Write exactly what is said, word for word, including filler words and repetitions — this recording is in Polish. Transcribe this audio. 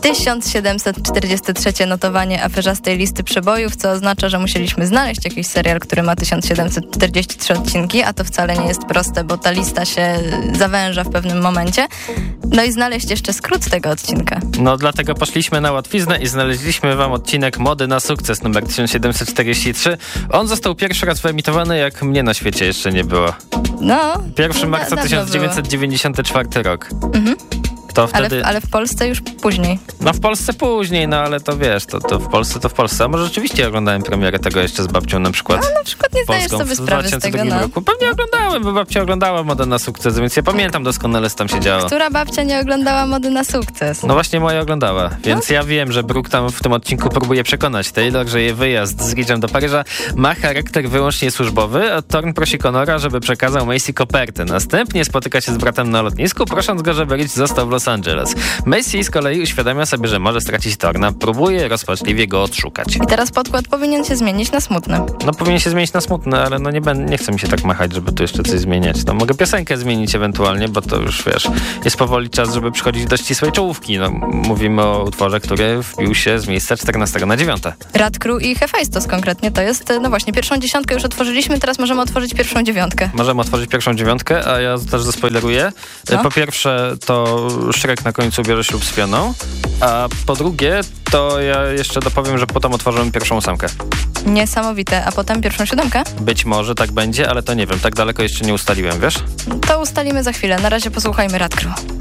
tysiąc siedemset czterdzieste trzecie notowanie aferzastej listy przebojów, co oznacza, że musieliśmy znaleźć jakiś serial, który ma tysiąc siedemset czterdzieści trzy odcinki, a to wcale nie jest proste, bo ta lista się zawęża w pewnym momencie. No i znaleźć jeszcze skrót tego odcinka. No dlatego poszliśmy na łatwiznę i znaleźliśmy wam odcinek Mody na sukces numer tysiąc siedemset czterdzieści trzy. On został pierwszy raz wyemitowany, jak mnie na świecie jeszcze nie było. No. pierwszego marca tysiąc dziewięćset dziewięćdziesiąty czwarty rok. Mhm. To wtedy... ale, w, ale w Polsce już później. No w Polsce później, no ale to wiesz, to, to w Polsce to w Polsce. A może rzeczywiście oglądałem premierę tego jeszcze z babcią na przykład. No na przykład nie zdajesz sobie sprawy z tego, no. Roku. Pewnie oglądałem, bo babcia oglądała Modę na sukces, więc ja pamiętam doskonale, co tam się działo. Która babcia nie oglądała Mody na sukces? No właśnie moja oglądała, więc no. Ja wiem, że Brooke tam w tym odcinku próbuje przekonać Taylor, że jej wyjazd z Ridge'em do Paryża ma charakter wyłącznie służbowy, a Thorne prosi Connora, żeby przekazał Macy kopertę. Następnie spotyka się z bratem na lotnisku, prosząc go, żeby Ridge został w Los Angeles. Macy z kolei uświadamia sobie, że może stracić Thorna, próbuje rozpaczliwie go odszukać. I teraz podkład powinien się zmienić na smutny. No powinien się zmienić na smutny, ale no nie, ben, nie chce mi się tak machać, żeby tu jeszcze coś zmieniać. No mogę piosenkę zmienić ewentualnie, bo to już wiesz, jest powoli czas, żeby przychodzić do ścisłej czołówki. No, mówimy o utworze, który wbił się z miejsca czternastego na dziewiąte. Radcrew i Hephaistos konkretnie to jest, no właśnie, pierwszą dziesiątkę już otworzyliśmy, teraz możemy otworzyć pierwszą dziewiątkę. Możemy otworzyć pierwszą dziewiątkę, a ja też zaspoileruję. No. Po pierwsze to Shrek na końcu bierze ślub z Fioną, a po drugie to ja jeszcze dopowiem, że potem otworzymy pierwszą ósemkę. Niesamowite, a potem pierwszą siódemkę? Być może tak będzie, ale to nie wiem, tak daleko jeszcze nie ustaliłem, wiesz? To ustalimy za chwilę, na razie posłuchajmy Radcrew.